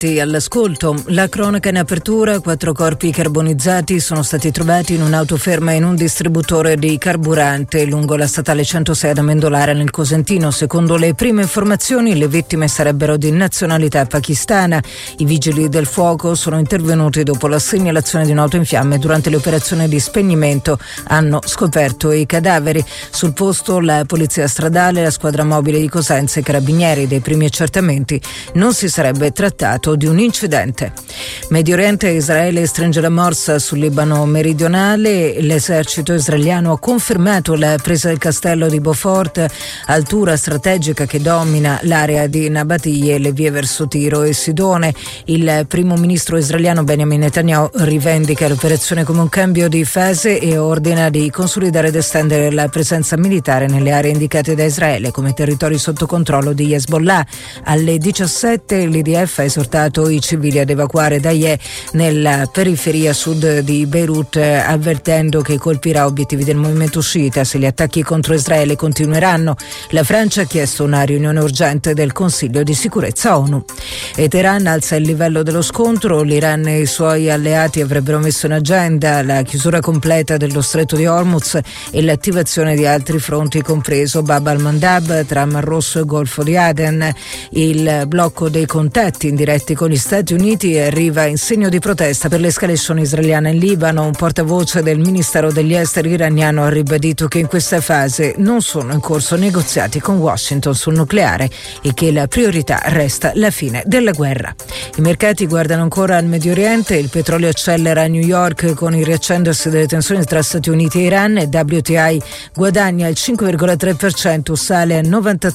All'ascolto, la cronaca in apertura. 4 corpi carbonizzati sono stati trovati in un'autoferma in un distributore di carburante lungo la statale 106 ad Amendolara nel Cosentino. Secondo le prime informazioni, le vittime sarebbero di nazionalità pakistana. I vigili del fuoco sono intervenuti dopo la segnalazione di un'auto in fiamme. Durante le operazioni di spegnimento hanno scoperto i cadaveri. Sul posto la polizia stradale, la squadra mobile di Cosenza e i carabinieri. Dei primi accertamenti non si sarebbe trattato di un incidente. Medio Oriente, Israele stringe la morsa sul Libano meridionale. L'esercito israeliano ha confermato la presa del castello di Beaufort, altura strategica che domina l'area di Nabatiyeh e le vie verso Tiro e Sidone. Il primo ministro israeliano Benjamin Netanyahu rivendica l'operazione come un cambio di fase e ordina di consolidare ed estendere la presenza militare nelle aree indicate da Israele come territori sotto controllo di Hezbollah. Alle 17 l'IDF ha esortato i civili ad evacuare Dayeh nella periferia sud di Beirut, avvertendo che colpirà obiettivi del movimento sciita se gli attacchi contro Israele continueranno. La Francia ha chiesto una riunione urgente del Consiglio di sicurezza ONU. E Teheran alza il livello dello scontro. L'Iran e i suoi alleati avrebbero messo in agenda la chiusura completa dello stretto di Hormuz e l'attivazione di altri fronti, compreso Bab al-Mandab tra Mar Rosso e Golfo di Aden. Il blocco dei contatti indiretti con gli Stati Uniti arriva in segno di protesta per l'escalation israeliana in Libano. Un portavoce del Ministero degli Esteri iraniano ha ribadito che in questa fase non sono in corso negoziati con Washington sul nucleare e che la priorità resta la fine della guerra. I mercati guardano ancora al Medio Oriente. Il petrolio accelera a New York con il riaccendersi delle tensioni tra Stati Uniti e Iran. WTI guadagna il 5,3%, sale a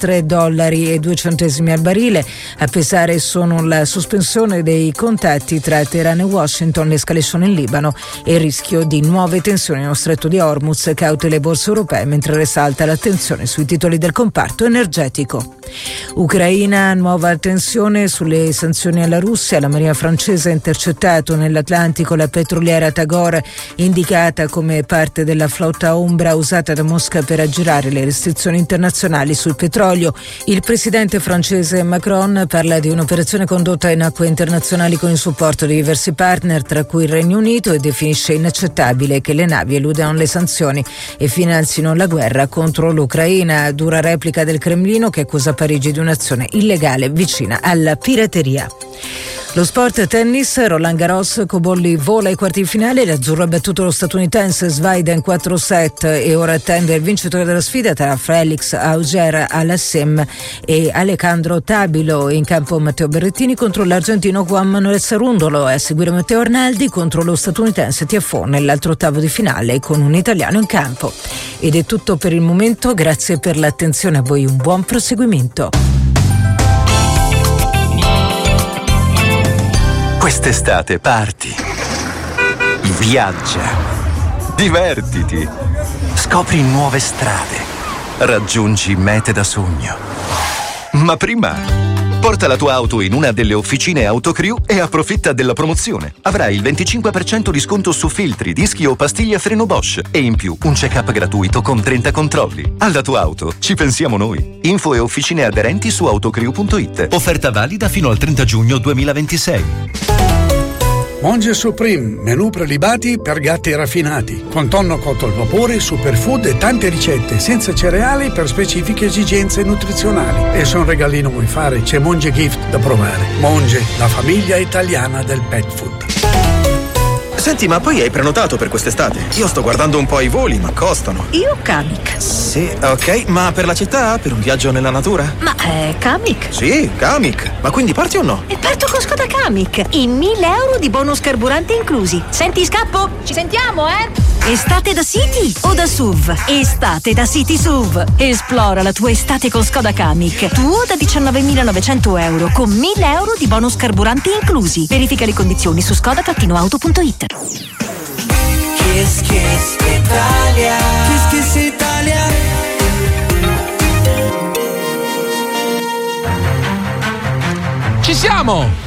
$93.02 al barile. A pesare sono la sospensione dei contatti tra Teheran e Washington, l'escalation in Libano e il rischio di nuove tensioni nello stretto di Hormuz, caute le borse europee, mentre risalta l'attenzione sui titoli del comparto energetico. Ucraina, nuova tensione sulle sanzioni alla Russia. La Marina francese ha intercettato nell'Atlantico la petroliera Tagor, indicata come parte della flotta ombra usata da Mosca per aggirare le restrizioni internazionali sul petrolio. Il presidente francese Macron parla di un'operazione condotta in acque internazionali con il supporto di diversi partner, tra cui il Regno Unito, e definisce inaccettabile che le navi eludano le sanzioni e finanzino la guerra contro l'Ucraina. Dura replica del Cremlino, che accusa Parigi di un'azione illegale vicina alla pirateria. Lo sport tennis, Roland Garros, Cobolli vola ai quarti di finale, l'azzurro ha battuto lo statunitense Svaida in 4 set e ora attende il vincitore della sfida tra Felix Auger-Aliassime e Alejandro Tabilo. In campo Matteo Berrettini contro l'argentino Juan Manuel Cerundolo, e a seguire Matteo Arnaldi contro lo statunitense Tiafoe nell'altro ottavo di finale con un italiano in campo. Ed è tutto per il momento, grazie per l'attenzione, a voi un buon proseguimento. Quest'estate parti, viaggia, divertiti, scopri nuove strade, raggiungi mete da sogno. Ma prima porta la tua auto in una delle officine Autocrew e approfitta della promozione. Avrai il 25% di sconto su filtri, dischi o pastiglie a freno Bosch e in più un check-up gratuito con 30 controlli. Alla tua auto ci pensiamo noi. Info e officine aderenti su autocrew.it. Offerta valida fino al 30 giugno 2026. Monge Supreme, menù prelibati per gatti raffinati, con tonno cotto al vapore, superfood e tante ricette senza cereali per specifiche esigenze nutrizionali. E se un regalino vuoi fare, c'è Monge Gift da provare. Monge, la famiglia italiana del pet food. Senti, ma poi hai prenotato per quest'estate? Io sto guardando un po' i voli, ma costano. Io Kamiq. Sì, ok, ma per la città? Per un viaggio nella natura? Ma Kamiq? Sì, Kamiq. Ma quindi parti o no? E parto con Skoda Kamiq. I 1.000 euro di bonus carburante inclusi. Senti, scappo? Ci sentiamo, Estate da City o da SUV? Estate da City SUV. Esplora la tua estate con Skoda Kamiq. Tuo da 19.900 euro con 1.000 euro di bonus carburanti inclusi. Verifica le condizioni su skoda-auto.it. Kiss Kiss Italia. Kiss Kiss Italia. Ci siamo!